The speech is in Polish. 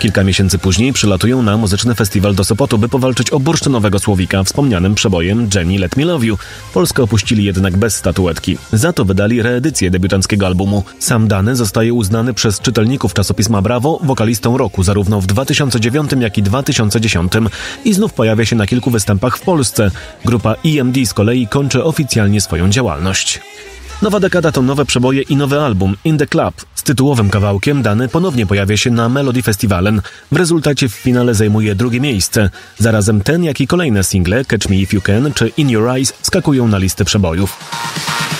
Kilka miesięcy później przylatują na muzyczny festiwal do Sopotu, by powalczyć o bursztynowego słowika wspomnianym przebojem Jenny Let Me Love You. Polskę opuścili jednak bez statuetki. Za to wydali reedycję debiutanckiego albumu. Sam Dany zostaje uznany przez czytelników czasopisma Bravo wokalistą roku zarówno w 2009, jak i 2010 i znów pojawia się na kilku występach w Polsce. Grupa EMD z kolei kończy oficjalnie swoją działalność. Nowa dekada to nowe przeboje i nowy album In The Club. Z tytułowym kawałkiem Dany ponownie pojawia się na Melody Festivalen. W rezultacie w finale zajmuje drugie miejsce. Zarazem ten, jak i kolejne single Catch Me If You Can czy In Your Eyes skakują na listy przebojów.